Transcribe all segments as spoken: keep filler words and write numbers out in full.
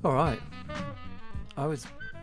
All right. I was.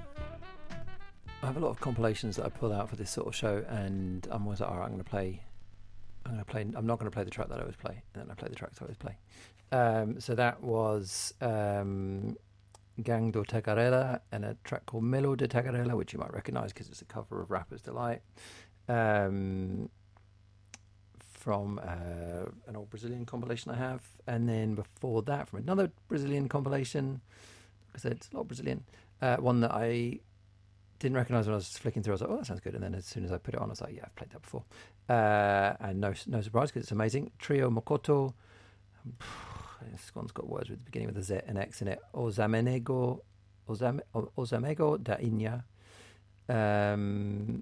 I have a lot of compilations that I pull out for this sort of show, and I'm always like, all right, I'm going to play. I'm going to play. I'm not going to play the track that I always play, and then I play the tracks I always play. Um, so that was um, Gang do Tagarela and a track called Melo de Tagarela, which you might recognise because it's a cover of Rapper's Delight. Um, from uh, an old Brazilian compilation I have, and then before that from another Brazilian compilation, like I said, it's a lot Brazilian, uh, one that I didn't recognise when I was flicking through. I was like, oh, that sounds good, and then as soon as I put it on, I was like, yeah, I've played that before, uh, and no no surprise because it's amazing. Trio Mokoto, this one's got words with the beginning with a Z and X in it. Ozamenego, Ozame, Ozamego da Inha. Um,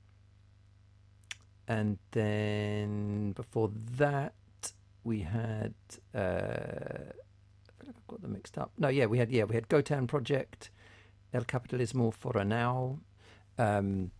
And then before that, we had. Uh, I feel like I've got them mixed up. No, yeah, we had yeah we had Gotan Project, El Capitalismo Foranao. Um,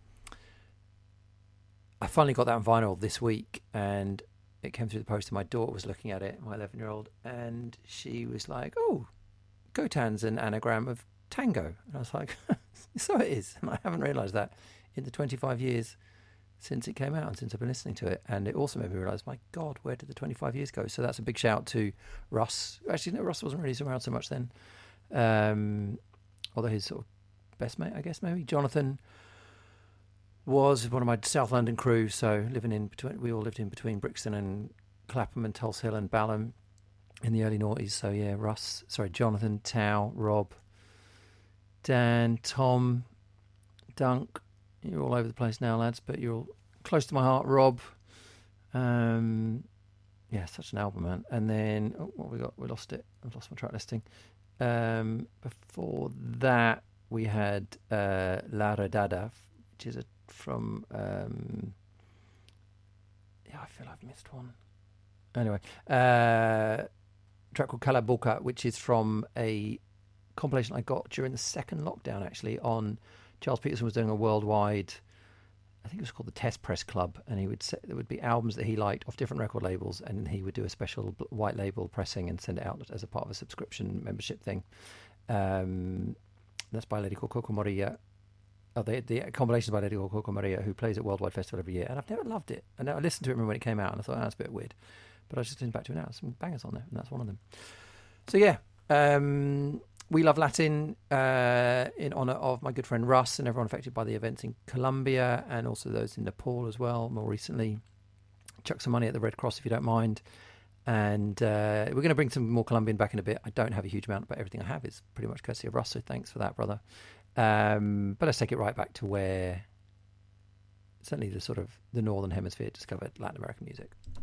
I finally got that on vinyl this week, and it came through the post. And my daughter was looking at it, my eleven-year-old, and she was like, "Oh, Gotan's an anagram of tango," and I was like, "So it is," and I haven't realised that in the twenty-five years since it came out and since I've been listening to it. And it also made me realise, my God, where did the twenty-five years go? So that's a big shout to Russ. Actually, no, Russ wasn't really around so much then. Um, although his sort of best mate, I guess, maybe. Jonathan was one of my South London crew, so living in between, we all lived in between Brixton and Clapham and Tulse Hill and Balham in the early noughties. So yeah, Russ, sorry, Jonathan, Tao, Rob, Dan, Tom, Dunk. You're all over the place now, lads, but you're all close to my heart. Rob, um, yeah, such an album, man. And then oh, what we got? We lost it. I've lost my track listing. Um, before that, we had uh, La Redada, which is a, from. Um, yeah, I feel I've missed one. Anyway, uh, a track called Calaboca, which is from a compilation I got during the second lockdown, actually, on. Charles Peterson was doing a worldwide, I think it was called the Test Press Club, and he would say, there would be albums that he liked off different record labels, and he would do a special white label pressing and send it out as a part of a subscription membership thing. Um, that's by a lady called Coco Maria. Oh, the, the combination is by a lady called Coco Maria, who plays at Worldwide Festival every year, and I've never loved it. And I listened to it when it came out, and I thought, oh, that's a bit weird. But I was just listening back to it now. There's some bangers on there, and that's one of them. So yeah, um, We Love Latin uh, in honour of my good friend Russ and everyone affected by the events in Colombia and also those in Nepal as well, more recently. Chuck some money at the Red Cross if you don't mind. And uh, we're going to bring some more Colombian back in a bit. I don't have a huge amount, but everything I have is pretty much courtesy of Russ, so thanks for that, brother. Um, but let's take it right back to where certainly the sort of the Northern Hemisphere discovered Latin American music.